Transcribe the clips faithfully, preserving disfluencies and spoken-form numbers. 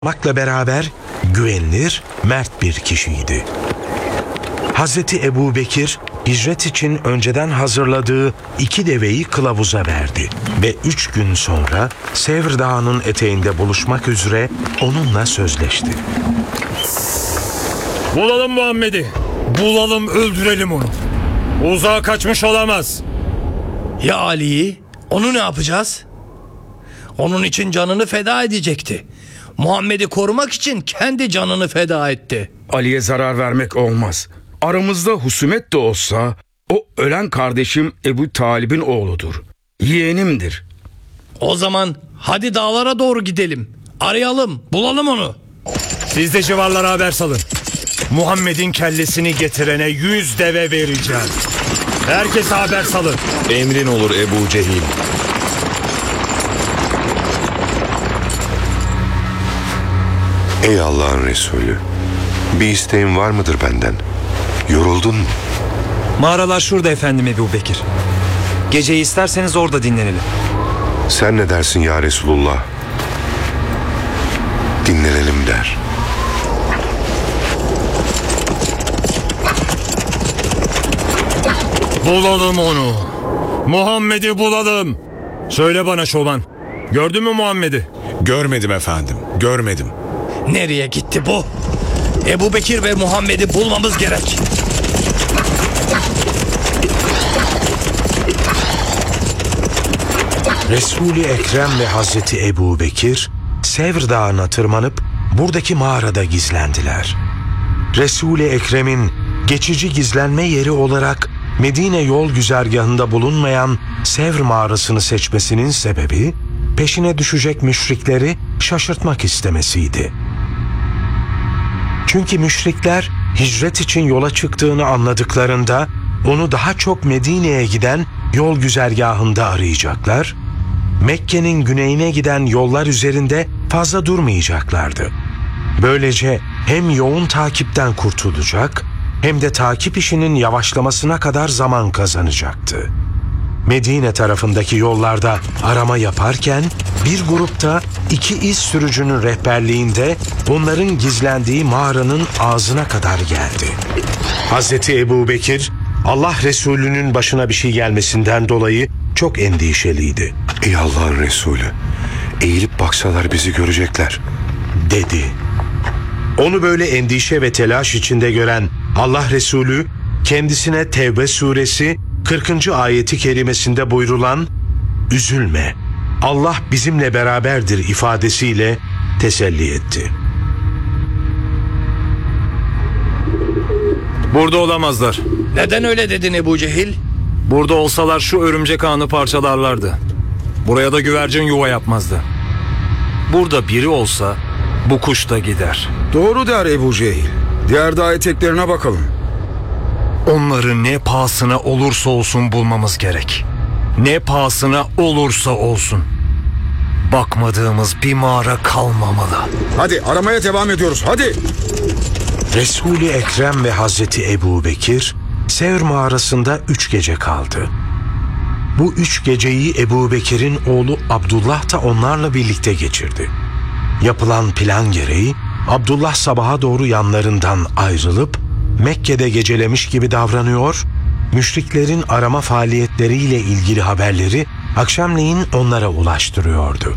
olmakla beraber güvenilir, mert bir kişiydi. Hazreti Ebubekir, hicret için önceden hazırladığı iki deveyi kılavuza verdi ve üç gün sonra Sevr Dağı'nın eteğinde buluşmak üzere onunla sözleşti. Bulalım Muhammed'i. Bulalım, öldürelim onu. Uzağa kaçmış olamaz. Ya Ali'yi? Onu ne yapacağız? Onun için canını feda edecekti. Muhammed'i korumak için kendi canını feda etti. Ali'ye zarar vermek olmaz. Aramızda husumet de olsa o ölen kardeşim Ebu Talib'in oğludur. Yeğenimdir. O zaman hadi dağlara doğru gidelim. Arayalım, bulalım onu. Siz de civarlara haber salın. Muhammed'in kellesini getirene yüz deve vereceğim. Herkese haber salın. Emrin olur Ebu Cehil. Ey Allah'ın Resulü, bir isteğin var mıdır benden? Yoruldun mu? Mağaralar şurada efendim Ebubekir. Geceyi isterseniz orada dinlenelim. Sen ne dersin ya Resulullah? Dinlenelim der. Bulalım onu. Muhammed'i bulalım. Söyle bana çoban. Gördün mü Muhammed'i? Görmedim efendim, görmedim. Nereye gitti bu? Ebubekir ve Muhammed'i bulmamız gerek. Resul-i Ekrem ve Hazreti Ebubekir, Sevr Dağı'na tırmanıp buradaki mağarada gizlendiler. Resul-i Ekrem'in geçici gizlenme yeri olarak Medine yol güzergahında bulunmayan Sevr mağarasını seçmesinin sebebi, peşine düşecek müşrikleri şaşırtmak istemesiydi. Çünkü müşrikler hicret için yola çıktığını anladıklarında onu daha çok Medine'ye giden yol güzergahında arayacaklar, Mekke'nin güneyine giden yollar üzerinde fazla durmayacaklardı. Böylece hem yoğun takipten kurtulacak hem de takip işinin yavaşlamasına kadar zaman kazanacaktı. Medine tarafındaki yollarda arama yaparken bir grupta iki iz sürücünün rehberliğinde onların gizlendiği mağaranın ağzına kadar geldi. Hazreti Ebubekir, Allah Resulü'nün başına bir şey gelmesinden dolayı çok endişeliydi. Ey Allah'ın Resulü, eğilip baksalar bizi görecekler, dedi. Onu böyle endişe ve telaş içinde gören Allah Resulü kendisine Tevbe suresi kırkıncı ayeti kerimesinde buyurulan "Üzülme, Allah bizimle beraberdir" ifadesiyle teselli etti. Burada olamazlar. Neden öyle dedin Ebu Cehil? Burada olsalar şu örümcek ağını parçalarlardı. Buraya da güvercin yuva yapmazdı. Burada biri olsa bu kuş da gider. Doğru der Ebu Cehil. Diğer dağ eteklerine bakalım. Onları ne pahasına olursa olsun bulmamız gerek. Ne pahasına olursa olsun. Bakmadığımız bir mağara kalmamalı. Hadi aramaya devam ediyoruz, hadi. Resul-i Ekrem ve Hazreti Ebubekir Sevr mağarasında üç gece kaldı. Bu üç geceyi Ebubekir'in oğlu Abdullah da onlarla birlikte geçirdi. Yapılan plan gereği Abdullah sabaha doğru yanlarından ayrılıp Mekke'de gecelemiş gibi davranıyor, müşriklerin arama faaliyetleriyle ilgili haberleri akşamleyin onlara ulaştırıyordu.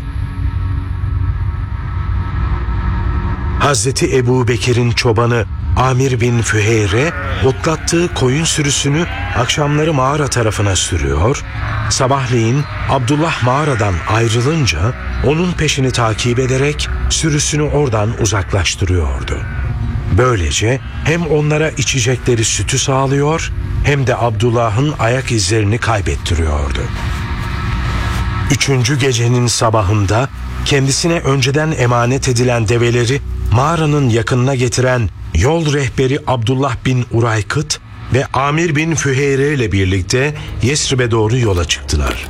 Hazreti Ebubekir'in çobanı Amir bin Füheyre otlattığı koyun sürüsünü akşamları mağara tarafına sürüyor, sabahleyin Abdullah mağaradan ayrılınca onun peşini takip ederek sürüsünü oradan uzaklaştırıyordu. Böylece hem onlara içecekleri sütü sağlıyor hem de Abdullah'ın ayak izlerini kaybettiriyordu. Üçüncü gecenin sabahında kendisine önceden emanet edilen develeri mağaranın yakınına getiren yol rehberi Abdullah bin Uraykıt ve Amir bin Füheyre ile birlikte Yesrib'e doğru yola çıktılar.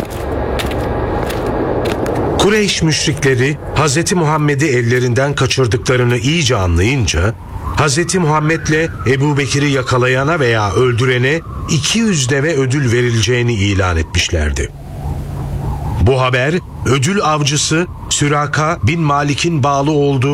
Kureyş müşrikleri Hazreti Muhammed'i ellerinden kaçırdıklarını iyice anlayınca Hazreti Muhammed'le Ebubekir'i yakalayana veya öldürene iki yüz deve ödül verileceğini ilan etmişlerdi. Bu haber ödül avcısı Süraka bin Malik'in bağlı olduğu